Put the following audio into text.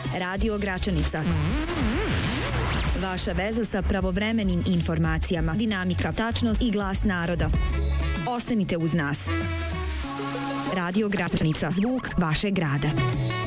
Radio Gračanica. Vaša veza sa pravovremenim informacijama, dinamika, tačnost i glas naroda. Ostanite uz nas. Radio Gračanica, zvuk vašeg grada.